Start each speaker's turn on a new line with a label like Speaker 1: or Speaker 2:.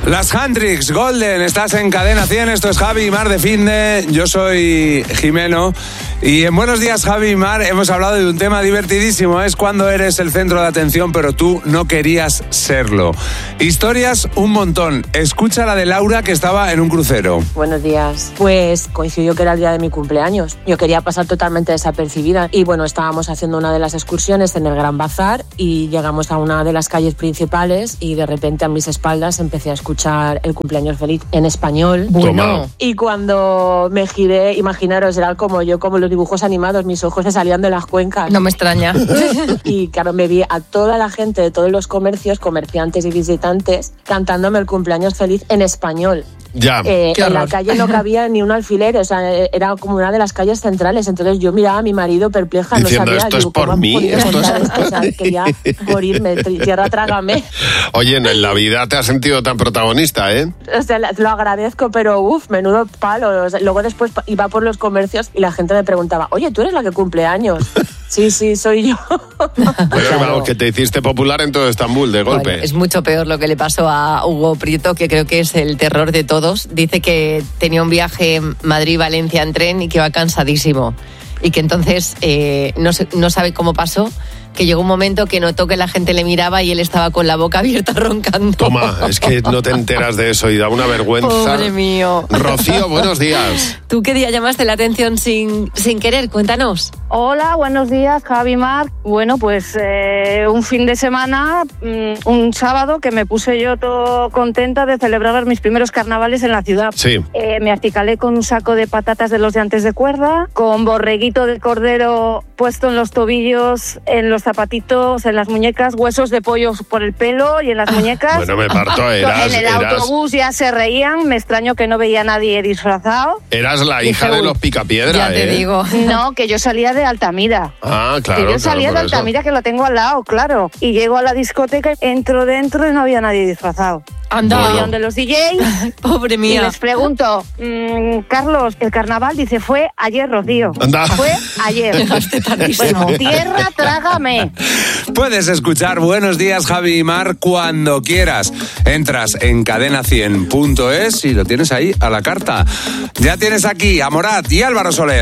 Speaker 1: Las Handricks Golden, estás en Cadena 100, esto es Javi y Mar de Finde, yo soy Jimeno y en Buenos Días Javi y Mar hemos hablado de un tema divertidísimo, es cuando eres el centro de atención pero tú no querías serlo. Historias un montón, escucha la de Laura que estaba en un crucero.
Speaker 2: Buenos días, pues coincidió que era el día de mi cumpleaños, yo quería pasar totalmente desapercibida y bueno, estábamos haciendo una de las excursiones en el Gran Bazar y llegamos a una de las calles principales y de repente a mis espaldas empecé a escuchar el cumpleaños feliz en español.
Speaker 3: Bueno.
Speaker 2: Y cuando me giré, imaginaros, era como yo, como los dibujos animados, mis ojos se salían de las cuencas.
Speaker 3: No me extraña.
Speaker 2: Y claro, me vi a toda la gente de todos los comercios, comerciantes y visitantes, cantándome el cumpleaños feliz en español.
Speaker 4: Ya.
Speaker 2: En la calle no cabía ni un alfiler, o sea, era como una de las calles centrales. Entonces yo miraba a mi marido perpleja,
Speaker 4: diciendo,
Speaker 2: no sabía.
Speaker 4: esto es por mí, esto es...
Speaker 2: O sea, quería morirme, tierra trágame.
Speaker 4: Oye, en la vida te has sentido tan protagonista, ¿eh?
Speaker 2: O sea, lo agradezco, pero menudo palo. O sea, luego después iba por los comercios y la gente me preguntaba, oye, ¿tú eres la que cumple años? Sí, soy yo.
Speaker 4: Pero vamos, que te hiciste popular en todo Estambul, de golpe.
Speaker 3: Bueno, es mucho peor lo que le pasó a Hugo Prieto, que creo que es el terror de todos. Dice que tenía un viaje Madrid-Valencia en tren y que va cansadísimo. Y que entonces no sabe cómo pasó, que llegó un momento que notó que la gente le miraba y él estaba con la boca abierta roncando.
Speaker 4: Toma, es que no te enteras de eso y da una vergüenza.
Speaker 3: Pobre mío.
Speaker 4: Rocío, buenos días.
Speaker 3: ¿Tú qué día llamaste la atención sin querer? Cuéntanos.
Speaker 5: Hola, buenos días, Javi, Mar. Bueno, pues un fin de semana, un sábado, que me puse yo todo contenta de celebrar mis primeros carnavales en la ciudad.
Speaker 4: Sí.
Speaker 5: Me acicalé con un saco de patatas de los de antes de cuerda, con borreguito de cordero puesto en los tobillos, en los zapatitos, en las muñecas, huesos de pollo por el pelo y en las muñecas.
Speaker 4: Bueno, me parto,
Speaker 5: En el autobús ya se reían, me extraño que no veía a nadie disfrazado.
Speaker 4: Eras la hija de los Picapiedra,
Speaker 3: Ya te digo.
Speaker 5: No, que yo salía de Altamira.
Speaker 4: Ah, claro.
Speaker 5: Que yo salía de Altamira, que lo tengo al lado, claro. Y llego a la discoteca, entro dentro y no había nadie disfrazado.
Speaker 3: Anda.
Speaker 5: Voy donde los DJs.
Speaker 3: Pobre
Speaker 5: Y
Speaker 3: mía.
Speaker 5: les pregunto, Carlos, el carnaval, dice, fue ayer, Rocío.
Speaker 4: Anda.
Speaker 5: Fue ayer. Bueno, tierra, trágame.
Speaker 1: Puedes escuchar Buenos Días Javi y Mar cuando quieras. Entras en cadena100.es y lo tienes ahí a la carta. Ya tienes aquí a Morat y Álvaro Soler.